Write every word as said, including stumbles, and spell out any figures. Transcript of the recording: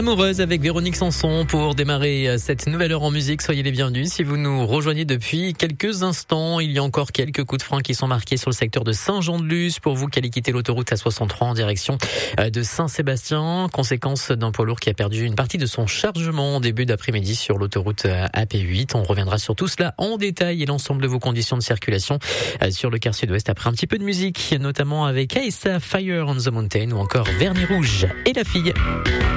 Amoureuse avec Véronique Sanson pour démarrer cette nouvelle heure en musique. Soyez les bienvenus. Si vous nous rejoignez depuis quelques instants, il y a encore quelques coups de frein qui sont marqués sur le secteur de Saint-Jean-de-Luz pour vous qui allez quitter l'autoroute A soixante-trois en direction de Saint-Sébastien. Conséquence d'un poids lourd qui a perdu une partie de son chargement en début d'après-midi sur l'autoroute A P huit. On reviendra sur tout cela en détail et l'ensemble de vos conditions de circulation sur le quart sud-ouest après un petit peu de musique, notamment avec Aïssa, Fire on the Mountain ou encore Vernis Rouge et La Fille.